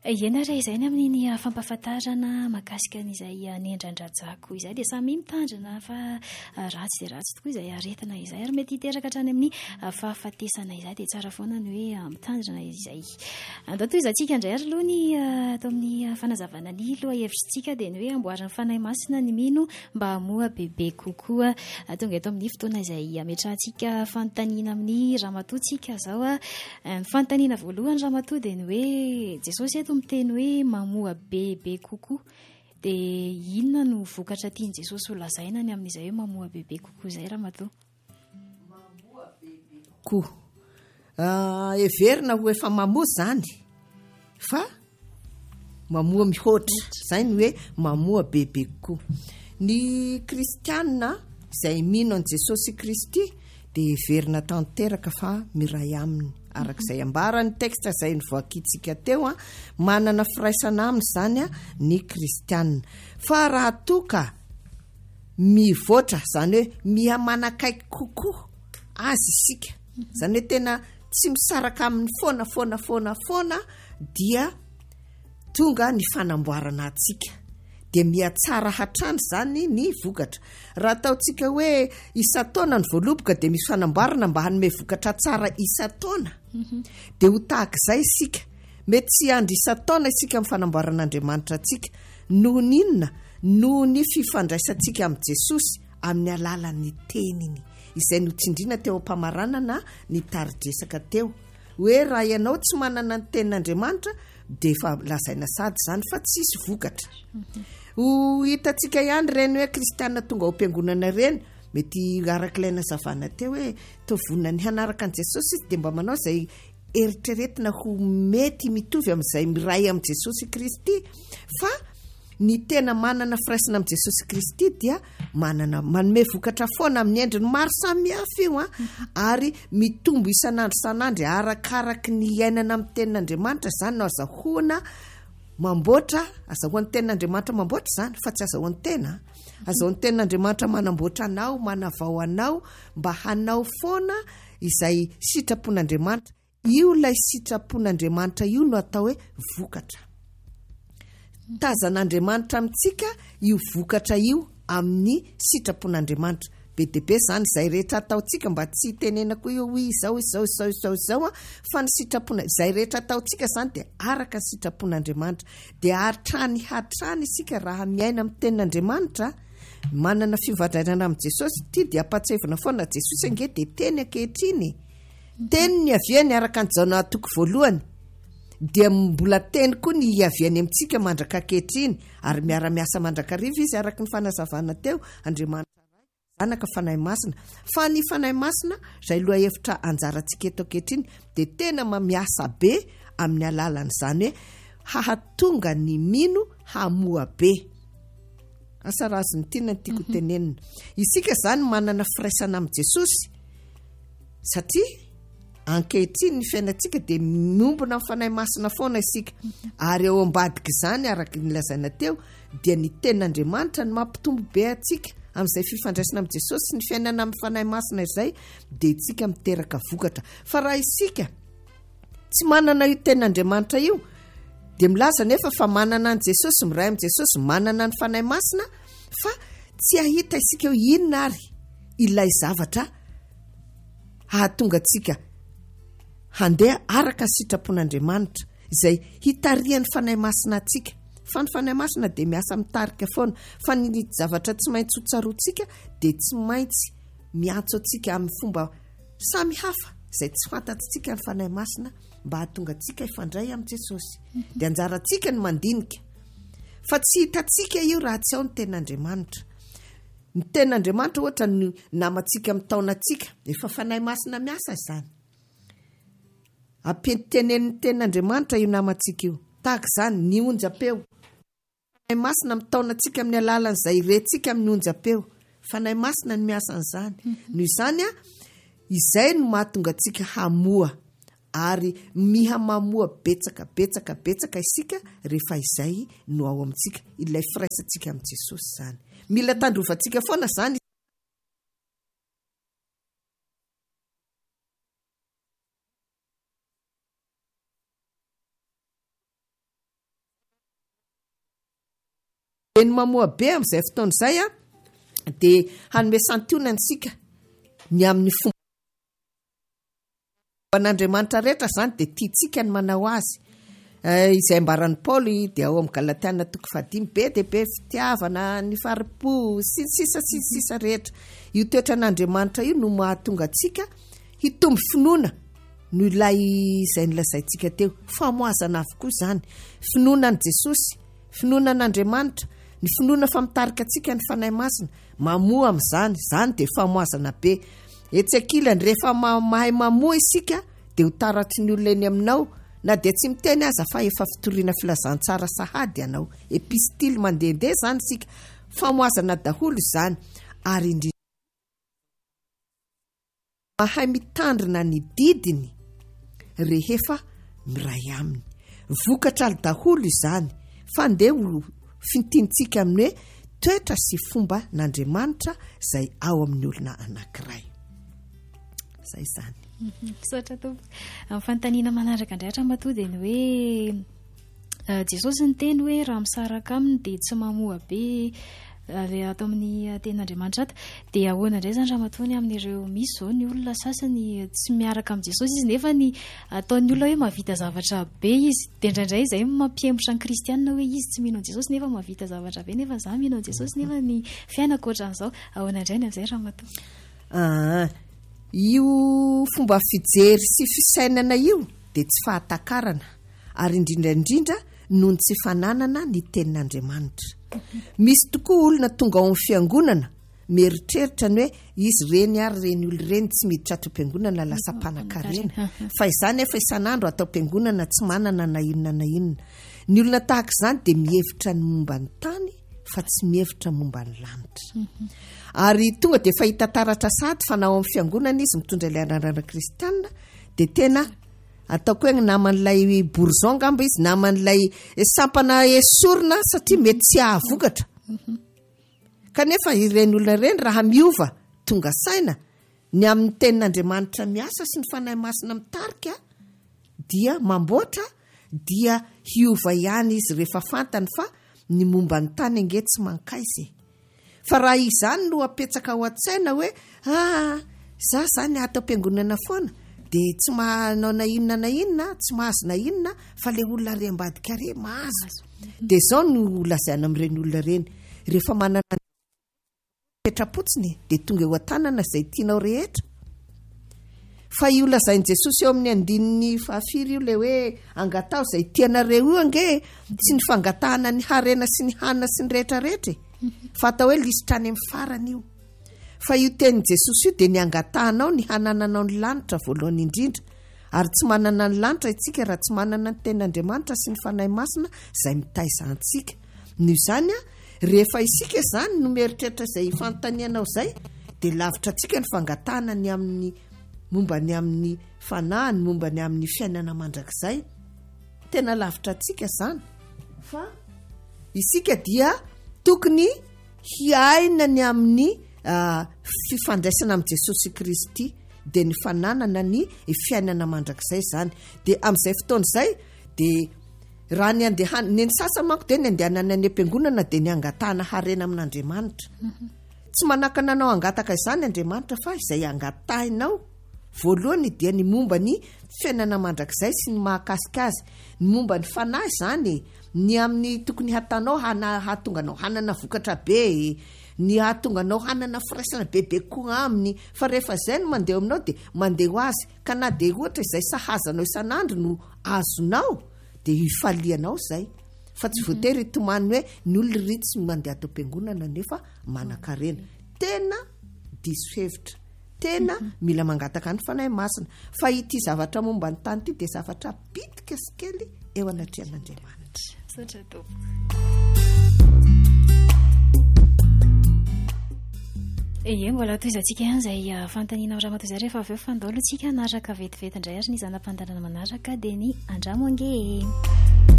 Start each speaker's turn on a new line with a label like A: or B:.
A: Iena ray izay ny amin'ny fampahafantarana mahakasika an'izay nendran-drajako izay dia samy mitandrina fa ratsy dia ratsy tokoa izay aretina izay ary mety hiteraka hatrany amin'ny fahafatesana izay dia tsara foana ny hoe mitandrina izay. Andao toy izantsika indray ary aloha ny atao amin'ny fanazavana ny loha hevitrintsika dia ny hoe amboarana fanahy masina ny mino mba hamoa bebe kokoa. Tonga eto amin'ny fotoana izay ametrahantsika fanontaniana amin'ny ramatoantsika zao ny fanontaniana voalohany ramatoa dia ny hoe Jesosy eto miteny hoe mamoa bebe kokoa dia inona no vokatra tiany Jesosy ho lazaina ny amin'izay hoe mamoa bebe kokoa izay ramatoa?
B: Mamoa bebe kokoa everina ho efa mamoa zany fa mamoa mihoatra zay ny hoe mamoa bebe kokoa. Ny kristianina izay mino an Jesosy Kristy dia everina tanteraka fa miray aminy arak'izay ambarany teksta izay nivoakitsika teo manana firaisana aminy zany ny kristianina fa raha toka mivoatra zany hoe mihamanakaiky kokoa azy isika zany hoe tena tsy misaraka amin'ny foana dia tonga ny fanamboarana atsika dia mihatsara hatrany zany ny vokatra. Raha ataotsika hoe isa-taona ny voaloboka dia misy fanamboarana mba hanome vokatra tsara isa-taona dia ho tahak'izay isika mety tsy andro isa-taona isika amin'ny fanamboaran'Andriamanitra atsika noho n'inona noho ny fifandraisantsika amin'ny Jesosy amin'ny alalan'ny teniny izay notsindriana teo am-pamaranana ny taridresaka teo hoe raha ianao tsy manana ny tenin'Andriamanitra dia efa lazaina sady zany fa tsisy vokatra. Ho hitantsika ihany ireny hoe kristianina tonga ao am-piangonana ireny mety arak'ilay nazavana teo hoe tovonina ny hanaraka an Jesosy izy dia mba manao izay eritreretina ho mety mitovy amin'izay miray amin'i Jesosy Kristy fa ny tena manana firaisana amin'i Jesosy Kristy dia manome vokatra foana amin'ny endriny maro samihafa io ary mitombo isan'andro arakaraky ny iainana amin'ny tenin'Andriamanitra zany no azahoana mamboatra azahoan'ny tenin'Andriamanitra mamboatra zany fa tsy azahoan'ny tena azahoan'ny tenin'Andriamanitra manamboatra anao manavao anao mba hanao foana izay sitrapon'Andriamanitra io lay sitrapon'Andriamanitra io no atao hoe vokatra tazan'Andriamanitra amintsika io vokatra io amin'ny sitrapon'Andriamanitra be dia be zany izay rehetra ataontsika mba tsy tenenako io izao fa ny sitrapona izay rehetra ataontsika zany dia araka ny sitrapon'Andriamanitra dia hatrany isika raha miaina amin'ny tenin'Andriamanitra manana fivandrarana amin'ny Jesosy ty dia apatsevina foana Jesosy ange dia teny ankehitriny teny ny aviany araka ny jaona toko voalohany dia mbola teny koa ny aviany amintsika mandraka ankehitriny ary miara-miasa mandrakariva izy araka ny fanazavana teo Andriamanitra zanaka fanahy masina fa ny fanahy masina izay loha hevitra anjarantsika eto ankehitriny dia tena mamiasa be amin'ny alalan'izany hoe hahatonga ny mino hamoa be asarazy ny tiana ny tiako tenenina isika zany manana firaisana amin'ny Jesosy satria ankehitriny ny fiainantsika dia miombona amin'ny fanahy masina foana isika ary eo ambadika izany araka ny lazaina teo dia ny tenin'Andriamanitra ny mampitombo be atsika amin'izay fifandraisana amin'ny Jesosy ny fiainana amin'ny fanahy masina izay dia itsika miteraka vokatra fa raha isika tsy manana io tenin'Andriamanitra io dia milaza nefa fa manana an Jesosy miray amin'i Jesosy manana ny fanahy masina fa tsy ahita isika eo inona ary ilay zavatra hahatonga atsika handeha araka ny sitrapon'Andriamanitra izay hitarihan'ny fanahy masina atsika fa ny fanahy masina dia miasa mitarika foana fa ny zavatra tsy maintsy ho tsaroantsika dia tsy maintsy miantso atsika amin'ny fomba samy hafa izay tsy fantatsika ny fanahy masina mba hahatonga atsika ifandray amin'i Jesosy dia anjarantsika ny mandinika fa tsy hitatsika io raha tsy ao ny tenin'Andriamanitra. Ny tenin'Andriamanitra ohatra ny namantsika amin'ny taonantsika efa fanahy masina miasa izany ampitenen'ny tenin'Andriamanitra io namantsika io tahaka izany ny onjam-peo fanahy masina mitaonantsika amin'ny alalan'izay irentsika amin'ny onjam-peo fanahy masina ny miasa an'izany noho izany izay no mahatonga atsika hamoa ary mihamamoa betsaka isika rehefa izay no ao amintsika ilay firaisantsika amin'i Jesosy zany mila tandrovantsika foana zany ny mamoa be amin'izay fotoana izay a dia hanome santionantsika ny amin'ny fomban'Andriamanitra rehetra izany dia tiantsika ny manao azy. Izay mbarany Paoly dia ao amin'ny Galatiana 5 be dia be fitiavana ny faripo sisa rehetra. Io toetran'Andriamanitra io no mahatonga antsika hitomby finoana no ilay izay nilazaintsika teo, famoazana avokoa izany, finoana an' Jesosy, finoana an'Andriamanitra, ny finoana famitarika antsika ny fanahy masina, mamoa amin'izany, izany dia famoazana be. Etsekilany rehefa mahay mamoa isika dia ho taratry ny olona eny aminao, na dia tsy miteny aza fa efa fitoriana filazantsara sahady ianao. Epistily mandehandeha izany isika, famoazana daholo izany, ary indrindra mahay mitandrina ny didiny rehefa miray aminy. Vokatra daholo izany, fa ndeha ho fintintsika amin'ny hoe toetra sy fomba n'Andriamanitra izay ao amin'ny olona anankiray. Zay izany.
A: Sotra tompo. Amin'ny fanontaniana manaraka andratra matoa dia ny hoe Jesosy ny teny hoe raha misaraka aminy dia tsy mamoa be atao amin'ny ten'Andriamanitra ato, dia ahoana indray zany raha matoa ny amin'ireo misy zao ny olona sasany tsy miaraka amin'ny Jesosy izy nefa ny ataon'ny olona hoe mahavita zavatra be izy, dia indraindray izay mampiembotra ny kristianina hoe izy tsy mino Jesosy nefa mahavita zavatra be, nefa za mino Jesosy nefa ny fiainako ohatran'izao. Ahoana indray ny amin'izay raha matoa?
B: Io fomba fijery sy fisainana io dia tsy fahatakarana, ary indrindraindrindra noho ny tsy fananana ny tenin'Andriamanitra. Misy tokoa olona tonga ao amin'ny fiangonana mieritreritra ny hoe izy reny ary reny olo reny tsy miditra ato am-piangonana lasa mpanan-karena, fa izany efa isan'andro atao am-piangonana tsy manana na inona na inona. Ny olona tahaka izany dia mihevitra ny momba ny tany fa tsy mihevitra momba ny lanitra. Ary tonga dia fahita taratra sady fa nao amin'ny fiangonana izy mitondra ilay anarana kristianina dia tena ataoko hoe naman'ilay bourgeon ngamba izy, naman'ilay sampana esorina satria mety tsy ahavokatra. Kanefa ireny olona ireny raha miova tonga saina ny amin'ny tenin'Andriamanitra miasa sy ny fanahy masina mitarika dia mamboatra, dia hiova ihany izy rehefa fantany fa ny momba ny tany ange tsy mankaizy. Fa raha izany no apetsaka ao an-tsaina hoe za zany atao am-piangonana foana dia tsy manao na inona, tsy mahazo na inona, fa le olona re ambadika re mahazo. Dia izao no lazaina amin'ireny olona reny. Rehefa manana petrapotsiny dia tonga eo an-tanana izay tianao rehetra. Fa io lazain'i Jesosy eo amin'ny 14 io le hoe angatao izay tianareo io ange, tsy ny fangatahana ny harena sy ny hanina sy ny rehetrarehetra, fa atao hoe lisitra any amin'ny farany io. Fa io tenin'i Jesosy io dia ny angatahanao ny hanananao ny lanitra voalohany indrindra, ary tsy manana ny lanitra itsika raha tsy manana ny tenin'Andriamanitra sy ny fanahy masina izay mitaizantsika. Noho izany rehefa isika izany no mieritreritra izay fanontanianao izay dia lavitra antsika ny fangatahana ny amin'ny momba ny amin'ny fanahy, ny momba ny amin'ny fiainana mandrakizay. Tena lavitra antsika izany, fa isika dia tokony hiaina ny amin'ny fifandraisana amin'ny Jesosy Kristy dia ny fananana ny fiainana mandrakizay izany. Dia amin'izay fotoana izay dia raha ny andehana ny sasa manko dia ny andehanana any am-piangonana dia ny angatahana harena amin'Andriamanitra. Tsy manakana anao angataka izany Andriamanitra, fa izay angatahinao voalohany dia ny momba ny fiainana mandrakizay sy ny mahakasika azy, ny momba ny fanahy izany, ny amin'ny tokony hatanao hahatonga anao hanana vokatra be, ny hahatonga anao hanana firaisana bebe koa aminy. Fa rehefa izay no mandeha aminao dia mandeha ho azy, ka na dia ohatra izay sahazanao isan'andro no azonao dia hifalianao izay. Fa tsy voatery tomany hoe ny olona ry tsy mandeha ato am-piangonana nefa manan-karena. Tena diso hevitra, tena mila mangataka ny fanahy masina, fa ity zavatra momba ny tany ity dia zavatra bitika sy kely eo anatrehan'Andriamanitra.
A: Sotra tompo. Mbola toizantsika ihany izay fanontaniana raha matoa izay rehefa avy eo fandalo antsika naraka vetivety indray ary ny zanam-pandarana manaraka dia ny Andramo ange.